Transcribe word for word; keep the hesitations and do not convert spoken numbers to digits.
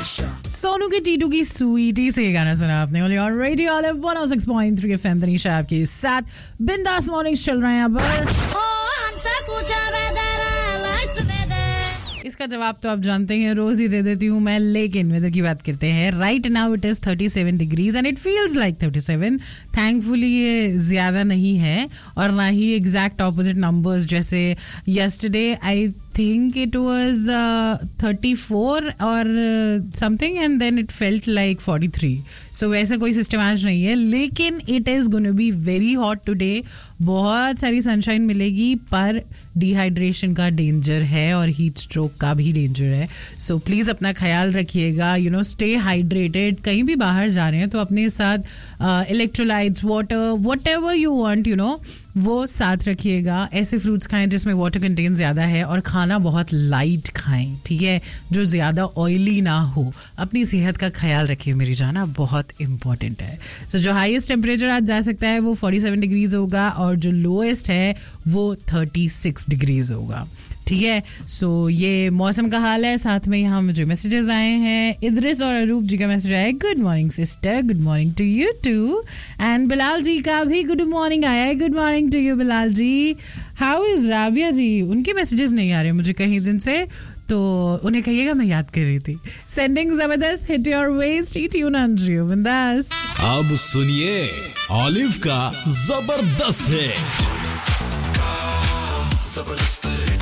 सोनू की टीटू की स्वीटी से ये गाना सुना आपने only on radio olive one O six point three FM Tanisha आपके साथ बिंदास मॉर्निंग्स चल रहे हैं अब इसका जवाब तो आप जानते हैं रोज ही दे देती हूँ मैं लेकिन वेदर की बात करते हैं right now it is thirty seven degrees and it feels like thirty seven thankfully ये ज्यादा नहीं है और ना ही एग्जैक्ट ऑपोजिट नंबर्स जैसे yesterday I think it was uh, thirty-four or uh, something and then it felt like forty-three. So वैसा कोई system आज नहीं है लेकिन it is going to be very hot today. बहुत सारी सनशाइन मिलेगी पर डिहाइड्रेशन का डेंजर है और हीट स्ट्रोक का भी डेंजर है. सो so, प्लीज़ अपना ख्याल रखिएगा. You know stay hydrated. कहीं भी बाहर जा रहे हैं तो अपने साथ electrolytes water what ever you want you know वो साथ रखिएगा. ऐसे फ्रूट्स खाएं जिसमें वाटर कंटेंट ज़्यादा है और खाना बहुत लाइट खाएं. ठीक है जो ज़्यादा ऑयली ना हो. अपनी सेहत का ख्याल रखिए मेरी जाना बहुत इंपॉर्टेंट है. सो so, जो हाईएस्ट टेम्परेचर आज जा सकता है वो फोर्टी सेवन डिग्रीज होगा और जो लोएस्ट है वो थर्टी सिक्स डिग्रीज होगा. ठीक है सो so, ये मौसम का हाल है. साथ में यहाँ मुझे मैसेजेस आए हैं. इद्रिस और अरूप जी का मैसेज आया है good morning sister good morning to you to. And Bilal जी का भी गुड मॉर्निंग आया है. Good morning to you Bilal ji. How is Rabia जी. उनके मैसेजेस नहीं आ रहे मुझे कहीं दिन से तो उन्हें कहिएगा मैं याद कर रही थी. सेंडिंग जबरदस्त hit your waste stay tune on जियो बिंदास. अब सुनिए ऑलिव का जबरदस्त है. जबरदस्त